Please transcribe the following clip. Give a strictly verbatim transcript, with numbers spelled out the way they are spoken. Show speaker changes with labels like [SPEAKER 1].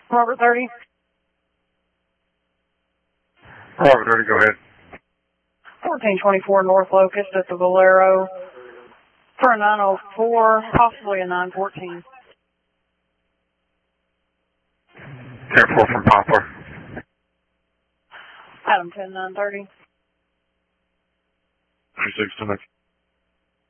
[SPEAKER 1] Robert thirty.
[SPEAKER 2] Robert thirty, go ahead.
[SPEAKER 1] fourteen twenty-four North Locust at the Valero for a nine oh four, possibly a nine fourteen.
[SPEAKER 2] ten four from Poplar.
[SPEAKER 1] Adam ten nine thirty.
[SPEAKER 2] thirty-six to next.